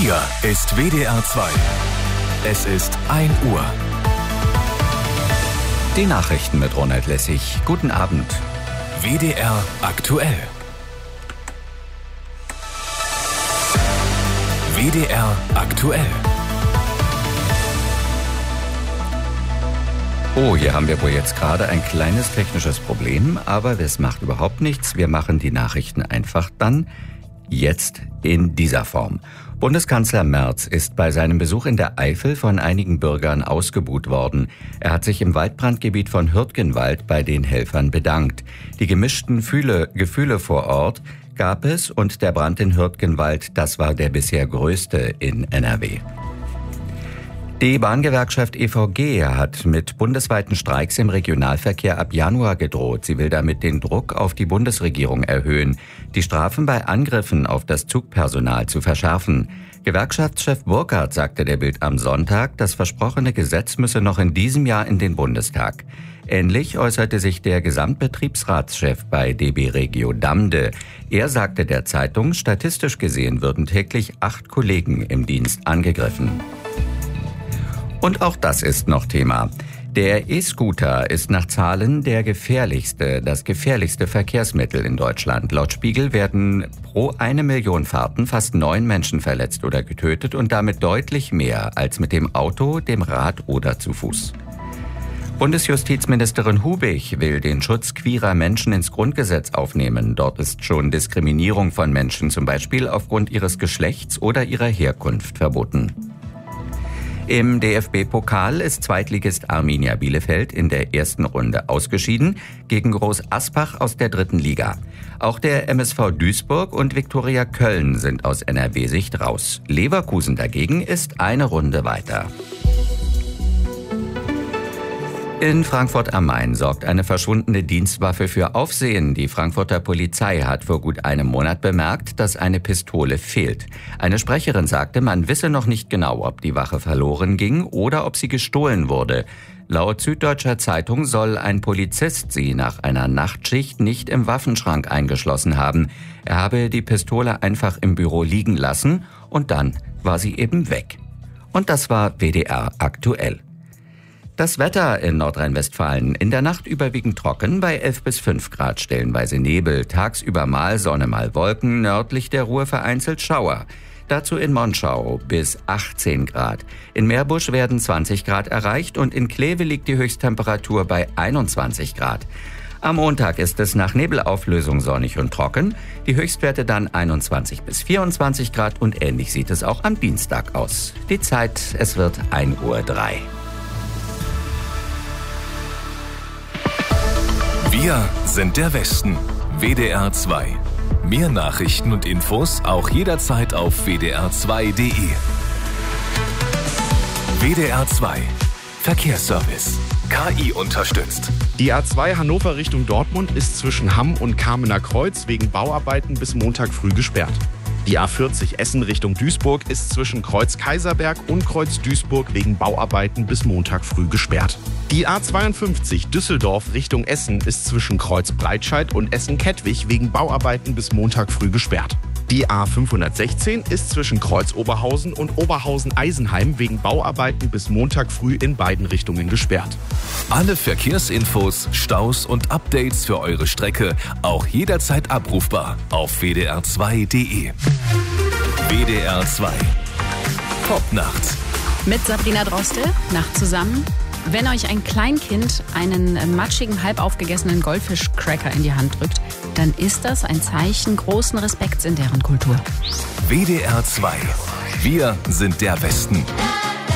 Hier ist WDR 2. Es ist 1 Uhr. Die Nachrichten mit Ronald Lessig. Guten Abend. WDR aktuell. WDR aktuell. Oh, hier haben wir wohl jetzt gerade ein kleines technisches Problem, aber das macht überhaupt nichts. Wir machen die Nachrichten einfach dann jetzt in dieser Form. Bundeskanzler Merz ist bei seinem Besuch in der Eifel von einigen Bürgern ausgebuht worden. Er hat sich im Waldbrandgebiet von Hürtgenwald bei den Helfern bedankt. Die gemischten Gefühle vor Ort gab es und der Brand in Hürtgenwald, das war der bisher größte in NRW. Die Bahngewerkschaft EVG hat mit bundesweiten Streiks im Regionalverkehr ab Januar gedroht. Sie will damit den Druck auf die Bundesregierung erhöhen, die Strafen bei Angriffen auf das Zugpersonal zu verschärfen. Gewerkschaftschef Burkhardt sagte der Bild am Sonntag, das versprochene Gesetz müsse noch in diesem Jahr in den Bundestag. Ähnlich äußerte sich der Gesamtbetriebsratschef bei DB Regio Damde. Er sagte der Zeitung, statistisch gesehen würden täglich 8 Kollegen im Dienst angegriffen. Und auch das ist noch Thema. Der E-Scooter ist nach Zahlen das gefährlichste Verkehrsmittel in Deutschland. Laut Spiegel werden pro 1 Million Fahrten fast 9 Menschen verletzt oder getötet und damit deutlich mehr als mit dem Auto, dem Rad oder zu Fuß. Bundesjustizministerin Hubig will den Schutz queerer Menschen ins Grundgesetz aufnehmen. Dort ist schon Diskriminierung von Menschen, zum Beispiel aufgrund ihres Geschlechts oder ihrer Herkunft, verboten. Im DFB-Pokal ist Zweitligist Arminia Bielefeld in der ersten Runde ausgeschieden gegen Groß Asbach aus der 3. Liga. Auch der MSV Duisburg und Viktoria Köln sind aus NRW-Sicht raus. Leverkusen dagegen ist eine Runde weiter. In Frankfurt am Main sorgt eine verschwundene Dienstwaffe für Aufsehen. Die Frankfurter Polizei hat vor gut einem Monat bemerkt, dass eine Pistole fehlt. Eine Sprecherin sagte, man wisse noch nicht genau, ob die Waffe verloren ging oder ob sie gestohlen wurde. Laut Süddeutscher Zeitung soll ein Polizist sie nach einer Nachtschicht nicht im Waffenschrank eingeschlossen haben. Er habe die Pistole einfach im Büro liegen lassen und dann war sie eben weg. Und das war WDR aktuell. Das Wetter in Nordrhein-Westfalen: in der Nacht überwiegend trocken bei 11 bis 5 Grad, stellenweise Nebel, tagsüber mal Sonne, mal Wolken, nördlich der Ruhr vereinzelt Schauer. Dazu in Monschau bis 18 Grad. In Meerbusch werden 20 Grad erreicht und in Kleve liegt die Höchsttemperatur bei 21 Grad. Am Montag ist es nach Nebelauflösung sonnig und trocken, die Höchstwerte dann 21 bis 24 Grad und ähnlich sieht es auch am Dienstag aus. Die Zeit, es wird 1:03 Uhr. Wir sind der Westen. WDR 2. Mehr Nachrichten und Infos auch jederzeit auf wdr2.de. WDR 2. Verkehrsservice. KI unterstützt. Die A2 Hannover Richtung Dortmund ist zwischen Hamm und Kamener Kreuz wegen Bauarbeiten bis Montag früh gesperrt. Die A40 Essen Richtung Duisburg ist zwischen Kreuz Kaiserberg und Kreuz Duisburg wegen Bauarbeiten bis Montag früh gesperrt. Die A52 Düsseldorf Richtung Essen ist zwischen Kreuz Breitscheid und Essen-Kettwig wegen Bauarbeiten bis Montag früh gesperrt. Die A516 ist zwischen Kreuz Oberhausen und Oberhausen-Eisenheim wegen Bauarbeiten bis Montag früh in beiden Richtungen gesperrt. Alle Verkehrsinfos, Staus und Updates für eure Strecke auch jederzeit abrufbar auf wdr2.de. WDR 2. Top-Nacht. Mit Sabrina Droste, Nacht zusammen. Wenn euch ein Kleinkind einen matschigen, halb aufgegessenen Goldfischcracker in die Hand drückt, dann ist das ein Zeichen großen Respekts in deren Kultur. WDR 2. Wir sind der Westen.